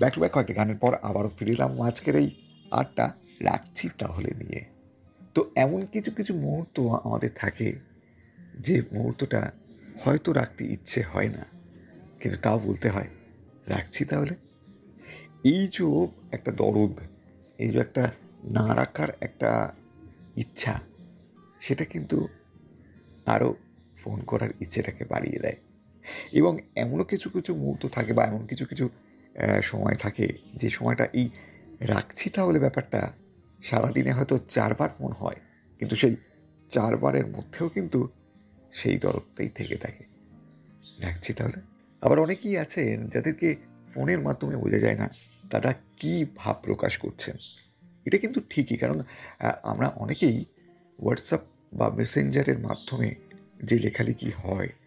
Back to back কয়েকটা গানের পর আবারও ফিরে এলাম আজকের এই আড্ডা রাখছি তাহলে নিয়ে। তো এমন কিছু কিছু মুহূর্ত আমাদের থাকে যে মুহূর্তটা হয়তো রাখতে ইচ্ছে হয় না, কিন্তু তাও বলতে হয় রাখছি তাহলে। এই যে একটা দরদ, এই যে একটা না রাখার একটা ইচ্ছা, সেটা কিন্তু আরও ফোন করার ইচ্ছেটাকে বাড়িয়ে দেয়। এবং এমনও কিছু কিছু মুহূর্ত থাকে বা এমন কিছু কিছু সময় থাকে যে সময়টা এই রাখছি তাহলে ব্যাপারটা সারাদিনে হয়তো 4 বার ফোন হয়, কিন্তু সেই 4 বারের মধ্যেও কিন্তু সেই দরদটাই থেকে থাকে, রাখছি তাহলে। আবার অনেকেই আছেন যাদেরকে ফোনের মাধ্যমে বোঝা যায় না তারা কী ভাব প্রকাশ করছেন। এটা কিন্তু ঠিকই, কারণ আমরা অনেকেই হোয়াটসঅ্যাপ বা মেসেঞ্জারের মাধ্যমে যে লেখালেখি হয়